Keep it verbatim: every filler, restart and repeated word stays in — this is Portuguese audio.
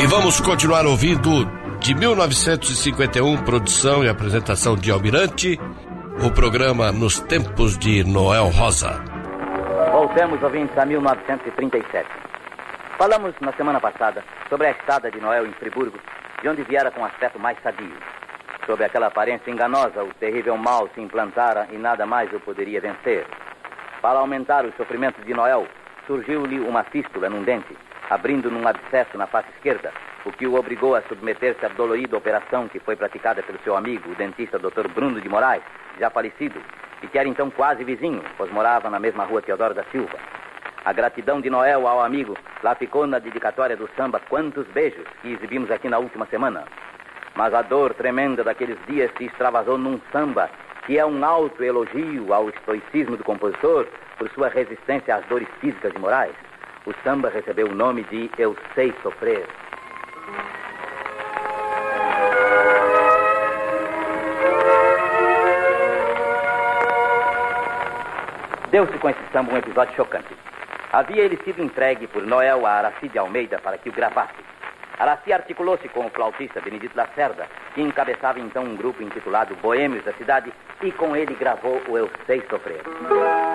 Vamos continuar ouvindo de mil novecentos e cinquenta e um, produção e apresentação de Almirante, o programa Nos Tempos de Noel Rosa. Voltemos, ouvintes, a mil novecentos e trinta e sete. Falamos na semana passada sobre a estada de Noel em Friburgo, de onde viera com aspecto mais sadio. Sob aquela aparência enganosa, o terrível mal se implantara e nada mais o poderia vencer. Para aumentar os sofrimentos de Noel, surgiu-lhe uma fístula num dente, abrindo num abscesso na face esquerda, o que o obrigou a submeter-se à dolorida operação que foi praticada pelo seu amigo, o dentista doutor Bruno de Moraes, já falecido, e que era então quase vizinho, pois morava na mesma rua Teodoro da Silva. A gratidão de Noel ao amigo lá ficou na dedicatória do samba Quantos Beijos, que exibimos aqui na última semana. Mas a dor tremenda daqueles dias se extravasou num samba que é um alto elogio ao estoicismo do compositor por sua resistência às dores físicas de Moraes. O samba recebeu o nome de Eu Sei Sofrer. Deu-se com esse samba um episódio chocante. Havia ele sido entregue por Noel a Araci de Almeida para que o gravasse. Araci articulou-se com o flautista Benedito Lacerda, que encabeçava então um grupo intitulado Boêmios da Cidade, e com ele gravou o Eu Sei Sofrer.